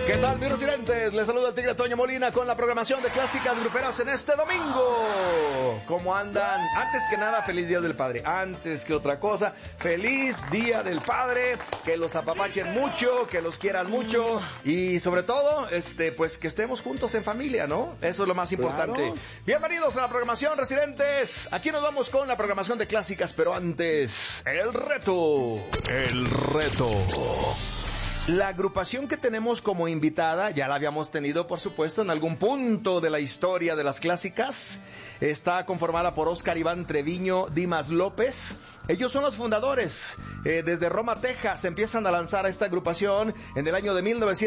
¿Qué tal, mis residentes? Les saluda el Tigre Toño Molina con la programación de Clásicas Gruperas en este domingo. ¿Cómo andan? Antes que nada, feliz Día del Padre. Antes que otra cosa, feliz Día del Padre. Que los apapachen mucho, que los quieran mucho y sobre todo, pues que estemos juntos en familia, ¿no? Eso es lo más importante. Claro. Bienvenidos a la programación, residentes. Aquí nos vamos con la programación de clásicas, pero antes, el reto. El reto. La agrupación que tenemos como invitada, ya la habíamos tenido, por supuesto, en algún punto de la historia de las clásicas. Está conformada por Oscar Iván Treviño Dimas López. Ellos son los fundadores. Desde Roma, Texas, empiezan a lanzar a esta agrupación en el año de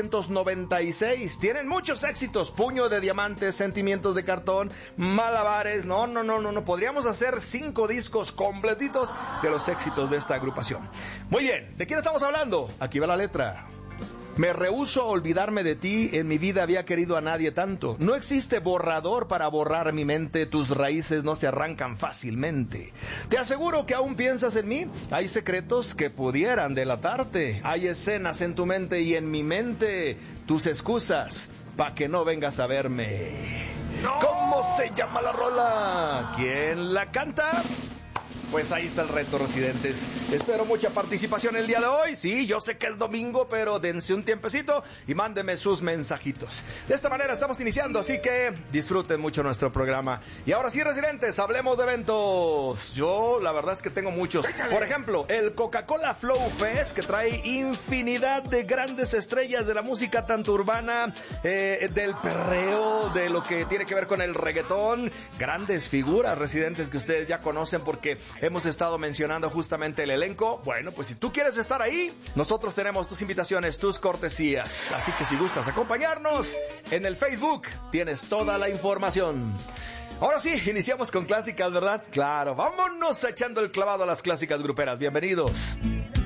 1996. Tienen muchos éxitos. Puño de Diamantes, Sentimientos de Cartón, Malabares. No. Podríamos hacer 5 discos completitos de los éxitos de esta agrupación. Muy bien, ¿de quién estamos hablando? Aquí va la letra. Me rehúso a olvidarme de ti, en mi vida había querido a nadie tanto. No existe borrador para borrar mi mente, tus raíces no se arrancan fácilmente. Te aseguro que aún piensas en mí, hay secretos que pudieran delatarte. Hay escenas en tu mente y en mi mente, tus excusas, pa' que no vengas a verme. ¡No! ¿Cómo se llama la rola? ¿Quién la canta? Pues ahí está el reto, residentes. Espero mucha participación el día de hoy. Sí, yo sé que es domingo, pero dense un tiempecito y mándenme sus mensajitos. De esta manera estamos iniciando, así que disfruten mucho nuestro programa. Y ahora sí, residentes, hablemos de eventos. Yo, la verdad es que tengo muchos. Por ejemplo, el Coca-Cola Flow Fest, que trae infinidad de grandes estrellas de la música, tanto urbana, del perreo, de lo que tiene que ver con el reggaetón. Grandes figuras, residentes, que ustedes ya conocen porque hemos estado mencionando justamente el elenco. Bueno, pues si tú quieres estar ahí, nosotros tenemos tus invitaciones, tus cortesías. Así que si gustas acompañarnos, en el Facebook tienes toda la información. Ahora sí, iniciamos con clásicas, ¿verdad? Claro, vámonos echando el clavado a las clásicas gruperas. Bienvenidos.